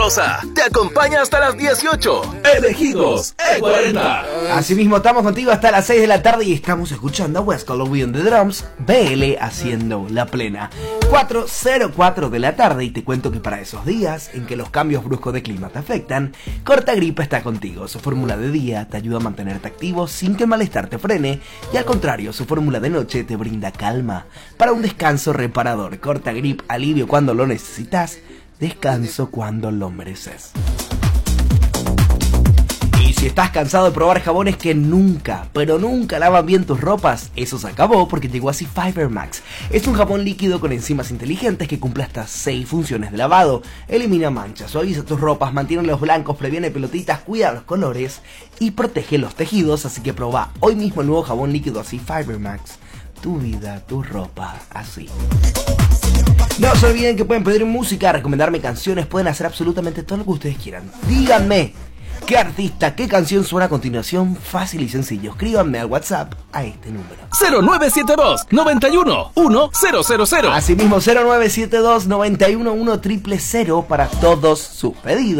Rosa te acompaña hasta las 18. Elegidos E40. Asimismo, estamos contigo hasta las 6 de la tarde y estamos escuchando a West Colombian The Drums, BL haciendo la plena. 4:04 de la tarde y te cuento que para esos días en que los cambios bruscos de clima te afectan, Cortagripe está contigo. Su fórmula de día te ayuda a mantenerte activo sin que el malestar te frene y al contrario, su fórmula de noche te brinda calma para un descanso reparador. Cortagripe, alivio cuando lo necesitas, descanso cuando lo mereces. Y si estás cansado de probar jabones que nunca, pero nunca lavan bien tus ropas, eso se acabó porque llegó así Fiber Max. Es un jabón líquido con enzimas inteligentes que cumple hasta 6 funciones de lavado. Elimina manchas, suaviza tus ropas, mantiene los blancos, previene pelotitas, cuida los colores y protege los tejidos. Así que proba hoy mismo el nuevo jabón líquido así Fiber Max. Tu vida, tu ropa, así. No se olviden que pueden pedir música, recomendarme canciones, pueden hacer absolutamente todo lo que ustedes quieran. Díganme qué artista, qué canción suena a continuación, fácil y sencillo. Escríbanme al WhatsApp a este número. 0972 91 1000. Asimismo 0972 91 1000 para todos sus pedidos.